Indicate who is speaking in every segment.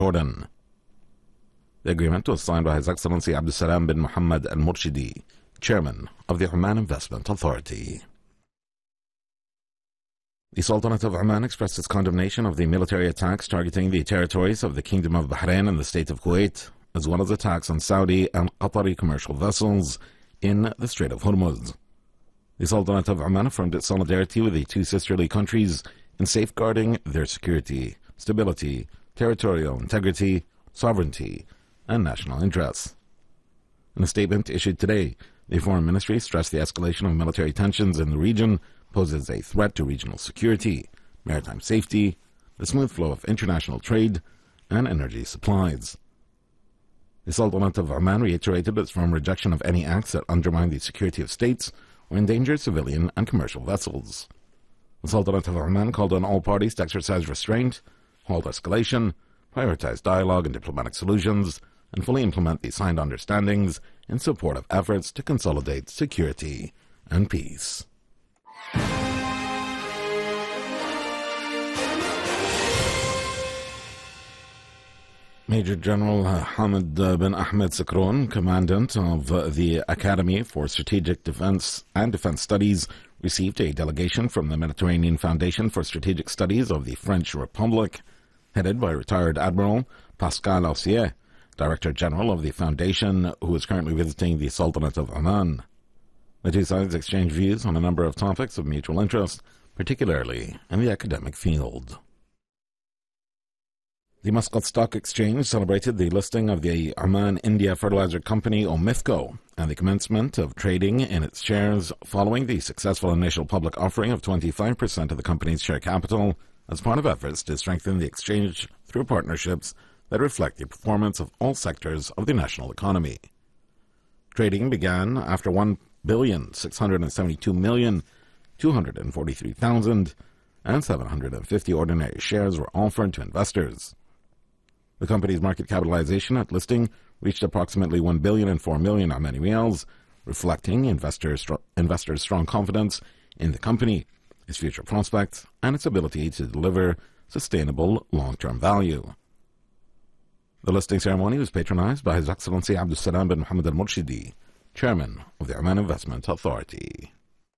Speaker 1: Jordan. The agreement was signed by His Excellency Abdulsalam bin Muhammad al-Murshidi, Chairman of the Oman Investment Authority. The Sultanate of Oman expressed its condemnation of the military attacks targeting the territories of the Kingdom of Bahrain and the State of Kuwait, as well as attacks on Saudi and Qatari commercial vessels in the Strait of Hormuz. The Sultanate of Oman affirmed its solidarity with the two sisterly countries in safeguarding their security, stability, territorial integrity, sovereignty, and national interests. In a statement issued today, the Foreign Ministry stressed the escalation of military tensions in the region poses a threat to regional security, maritime safety, the smooth flow of international trade, and energy supplies. The Sultanate of Oman reiterated its firm rejection of any acts that undermine the security of states or endanger civilian and commercial vessels. The Sultanate of Oman called on all parties to exercise restraint, halt escalation, prioritize dialogue and diplomatic solutions, and fully implement the signed understandings in support of efforts to consolidate security and peace. Major General Hamid bin Ahmed Sakron, commandant of the Academy for Strategic Defense and Defense Studies, received a delegation from the Mediterranean Foundation for Strategic Studies of the French Republic, headed by retired Admiral Pascal Aussier, Director General of the Foundation, who is currently visiting the Sultanate of Oman. The two sides exchanged views on a number of topics of mutual interest, particularly in the academic field. The Muscat Stock Exchange celebrated the listing of the Oman India Fertilizer Company, OMIFCO, and the commencement of trading in its shares following the successful initial public offering of 25% of the company's share capital as part of efforts to strengthen the exchange through partnerships that reflect the performance of all sectors of the national economy. Trading began after 1,672,243,750 ordinary shares were offered to investors. The company's market capitalization at listing reached approximately 1,004 million Omani riyals, reflecting investors' strong confidence in the company, its future prospects, and its ability to deliver sustainable long-term value. The listing ceremony was patronized by His Excellency Abdulsalam bin Muhammad al-Murshidi, Chairman of the Oman Investment Authority.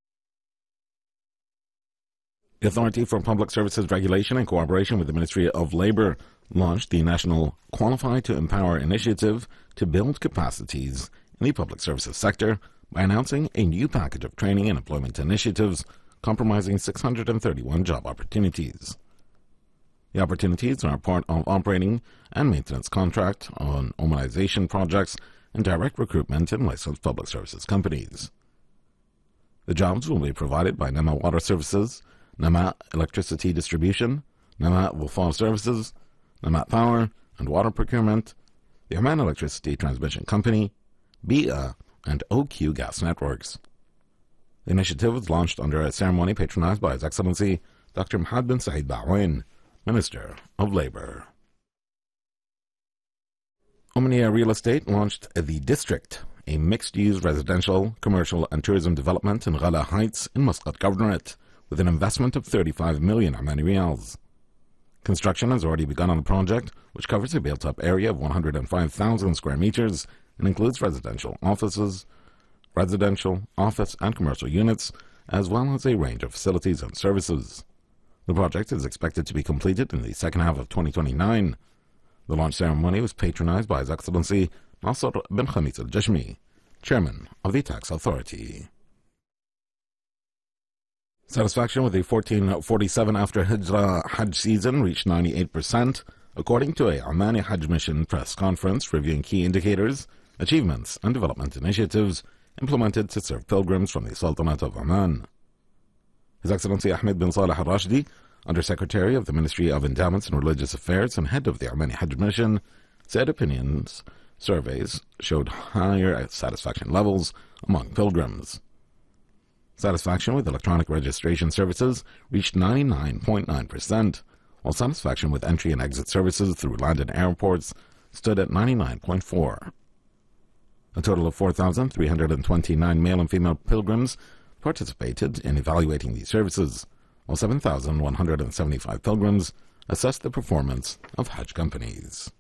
Speaker 1: The Authority for Public Services Regulation, in cooperation with the Ministry of Labour, launched the National Qualify to Empower initiative to build capacities in the public services sector by announcing a new package of training and employment initiatives comprising 631 job opportunities. The opportunities are part of operating and maintenance contract on Omanization projects and direct recruitment in licensed public services companies. The jobs will be provided by Nama Water Services, Nama Electricity Distribution, Nama Wafal Services, Nama Power and Water Procurement, the Oman Electricity Transmission Company, BIA, and OQ Gas Networks. The initiative was launched under a ceremony patronized by His Excellency Dr. Mohammed bin Said Ba'wain, Minister of Labour. Omania Real Estate launched The District, a mixed-use residential, commercial and tourism development in Ghala Heights in Muscat Governorate, with an investment of 35 million Omani riyals. Construction has already begun on the project, which covers a built-up area of 105,000 square meters and includes residential, office, and commercial units, as well as a range of facilities and services. The project is expected to be completed in the second half of 2029. The launch ceremony was patronized by His Excellency Nasser bin Khamis al-Jashmi, Chairman of the Tax Authority. Satisfaction with the 1447 after Hijrah Hajj season reached 98%, according to a Omani Hajj Mission press conference reviewing key indicators, achievements, and development initiatives implemented to serve pilgrims from the Sultanate of Oman. His Excellency Ahmed bin Saleh al-Rashidi, Undersecretary of the Ministry of Endowments and Religious Affairs and head of the Omani Hajj Mission, said opinions surveys showed higher satisfaction levels among pilgrims. Satisfaction with electronic registration services reached 99.9%, while satisfaction with entry and exit services through land and airports stood at 99.4%. A total of 4,329 male and female pilgrims participated in evaluating these services, while 7,175 pilgrims assessed the performance of Hajj companies.